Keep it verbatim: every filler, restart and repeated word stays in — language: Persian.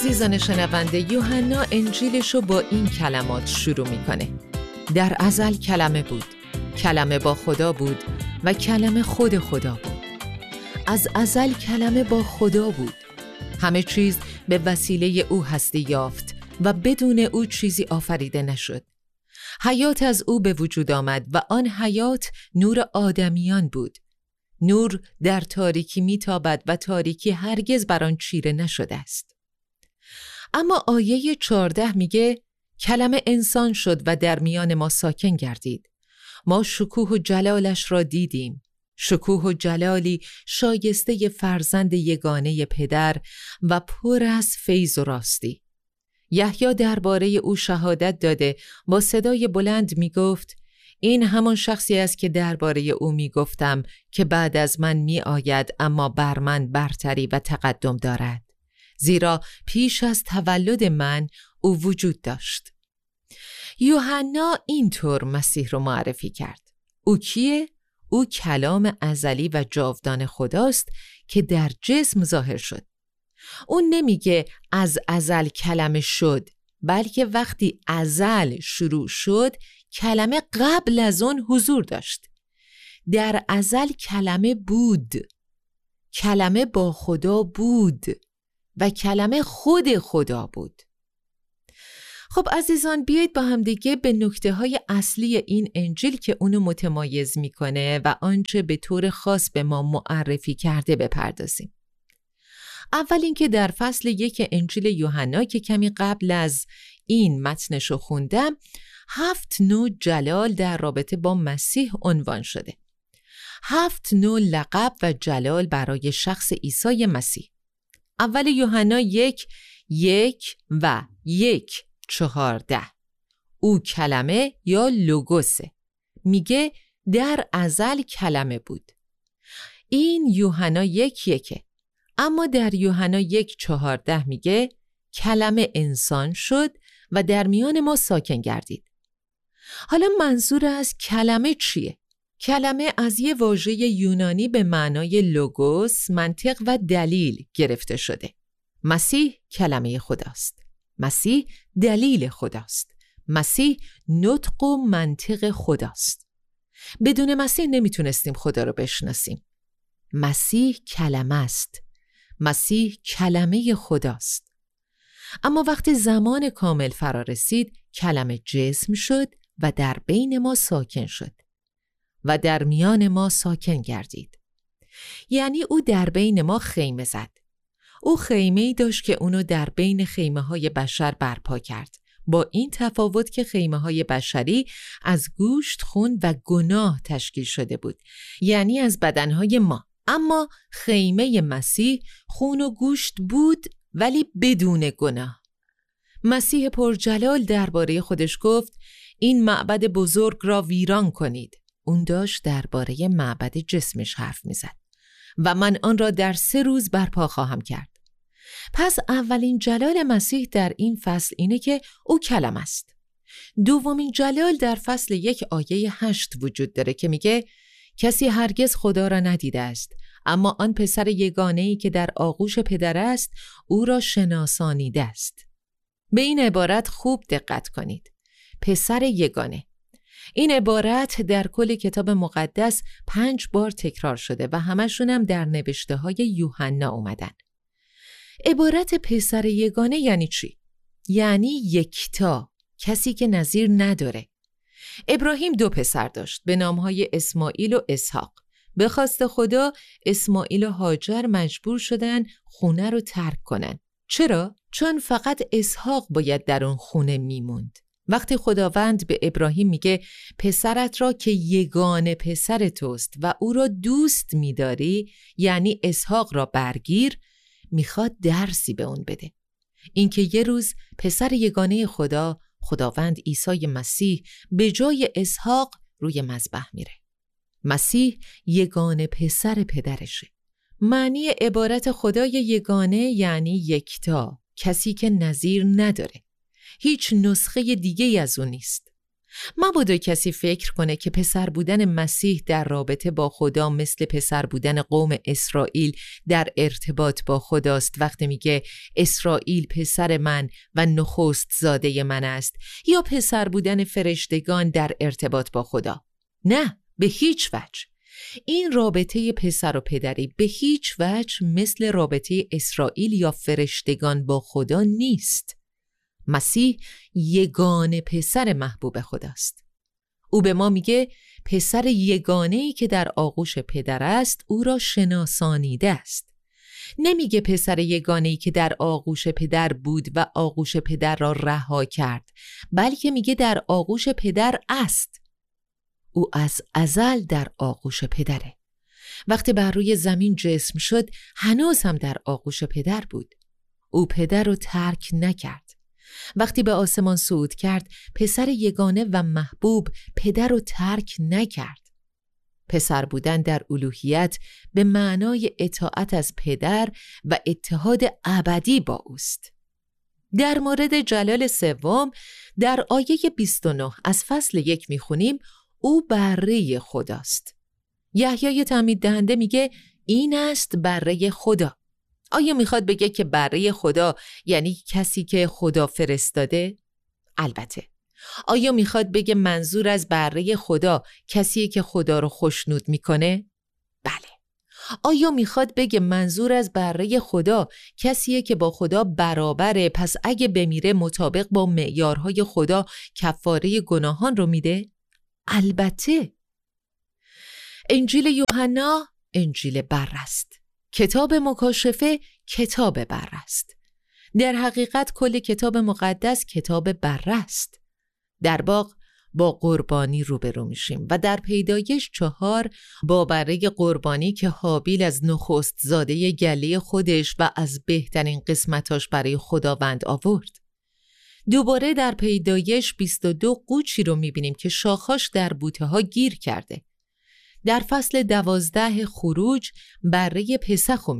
عزیزان شنونده، یوحنا انجیلشو با این کلمات شروع میکنه: در ازل کلمه بود، کلمه با خدا بود و کلمه خود خدا بود. از ازل کلمه با خدا بود. همه چیز به وسیله او هستی یافت و بدون او چیزی آفریده نشد. حیات از او به وجود آمد و آن حیات نور آدمیان بود. نور در تاریکی میتابد و تاریکی هرگز بر آن چیره نشده است. اما آیه چهارده میگه کلمه انسان شد و در میان ما ساکن گردید. ما شکوه و جلالش را دیدیم، شکوه و جلالی شایسته فرزند یگانه پدر و پر از فیض و راستی. یحیی درباره او شهادت داده با صدای بلند میگفت: این همان شخصی است که درباره او میگفتم که بعد از من می آید اما بر من برتری و تقدم دارد، زیرا پیش از تولد من او وجود داشت. یوحنا اینطور مسیح رو معرفی کرد. او کیه؟ او کلام ازلی و جاودان خداست که در جسم ظاهر شد. اون نمیگه از ازل کلمه شد، بلکه وقتی ازل شروع شد کلمه قبل از اون حضور داشت. در ازل کلمه بود، کلمه با خدا بود و کلمه خود خدا بود. خب عزیزان، بیایید با هم دیگه به نکته های اصلی این انجیل که اونو متمایز میکنه و آنچه به طور خاص به ما معرفی کرده بپردازیم. اول اینکه در فصل یک انجیل یوحنا که کمی قبل از این متنشو خوندم، هفت نوع جلال در رابطه با مسیح عنوان شده. هفت نوع لقب و جلال برای شخص عیسی مسیح. اول یوحنا یک یک و یک چهارده. او کلمه یا لوگوسه. میگه در ازل کلمه بود. این یوحنا یک یکه. اما در یوحنا یک چهارده میگه کلمه انسان شد و در میان ما ساکن گردید. حالا منظور از کلمه چیه؟ کلمه از یه واژه یونانی به معنای لوگوس، منطق و دلیل گرفته شده. مسیح کلمه خداست. مسیح دلیل خداست. مسیح نطق و منطق خداست. بدون مسیح نمیتونستیم خدا رو بشناسیم. مسیح کلمه است. مسیح کلمه خداست. اما وقتی زمان کامل فرا رسید، کلمه جسم شد و در بین ما ساکن شد و در میان ما ساکن گردید. یعنی او در بین ما خیمه زد. او خیمه‌ای داشت که اونو در بین خیمه‌های بشر برپا کرد، با این تفاوت که خیمه‌های بشری از گوشت، خون و گناه تشکیل شده بود، یعنی از بدنهای ما. اما خیمه مسیح خون و گوشت بود ولی بدون گناه. مسیح پرجلال درباره خودش گفت این معبد بزرگ را ویران کنید. اون داشت درباره معبد جسمش حرف میزد. و من آن را در سه روز برپا خواهم کرد. پس اولین جلال مسیح در این فصل اینه که او کلمه است. دومین جلال در فصل یک آیه هشت وجود داره که میگه کسی هرگز خدا را ندیده است، اما آن پسر یگانه‌ای که در آغوش پدر است او را شناسانیده است. به این عبارت خوب دقت کنید. پسر یگانه. این عبارت در کل کتاب مقدس پنج بار تکرار شده و همشون هم در نوشته های یوحنا اومدن. عبارت پسر یگانه یعنی چی؟ یعنی یکتا، کسی که نظیر نداره. ابراهیم دو پسر داشت به نامهای اسماعیل و اسحاق. به خواست خدا اسماعیل و هاجر مجبور شدن خونه رو ترک کنن. چرا؟ چون فقط اسحاق باید در اون خونه میموند. وقتی خداوند به ابراهیم میگه پسرت را که یگانه پسر توست و او را دوست میداری، یعنی اسحاق را برگیر، میخواد درسی به اون بده. اینکه یه روز پسر یگانه خدا، خداوند عیسی مسیح، به جای اسحاق روی مذبح میره. مسیح یگانه پسر پدرشه. معنی عبارت خدای یگانه یعنی یکتا، کسی که نظیر نداره. هیچ نسخه دیگه از اون نیست. مبادا کسی فکر کنه که پسر بودن مسیح در رابطه با خدا مثل پسر بودن قوم اسرائیل در ارتباط با خداست وقتی میگه اسرائیل پسر من و نخست زاده من است، یا پسر بودن فرشتگان در ارتباط با خدا. نه، به هیچ وجه. این رابطه پسر و پدری به هیچ وجه مثل رابطه اسرائیل یا فرشتگان با خدا نیست. مسیح یگانه پسر محبوب خداست. او به ما میگه پسر یگانه‌ای که در آغوش پدر است او را شناسانیده است. نمیگه پسر یگانه‌ای که در آغوش پدر بود و آغوش پدر را رها کرد، بلکه میگه در آغوش پدر است. او از ازل در آغوش پدره. وقتی بر روی زمین جسم شد هنوز هم در آغوش پدر بود. او پدر رو ترک نکرد. وقتی به آسمان صعود کرد پسر یگانه و محبوب پدر رو ترک نکرد. پسر بودن در الوهیت به معنای اطاعت از پدر و اتحاد ابدی با اوست. در مورد جلال سوم در آیه بیست و نه از فصل یک میخونیم او بره خداست. یحیای تعمید دهنده میگه این است بره خدا. آیا میخواد بگه که بره خدا یعنی کسی که خدا فرستاده؟ البته. آیا میخواد بگه منظور از بره خدا کسیه که خدا رو خوشنود میکنه؟ بله. آیا میخواد بگه منظور از بره خدا کسیه که با خدا برابره، پس اگه بمیره مطابق با معیارهای خدا کفاره گناهان رو میده؟ البته. انجیل یوحنا انجیل بر است. کتاب مکاشفه کتاب بر است. در حقیقت کل کتاب مقدس کتاب بر است. در باغ با قربانی روبرو میشیم و در پیدایش چهار با بره قربانی که هابیل از نخست زاده گله خودش و از بهترین قسمتاش برای خداوند آورد. دوباره در پیدایش بیست و دو قوچی رو میبینیم که شاخاش در بوته ها گیر کرده. در فصل دوازده خروج بره پسخ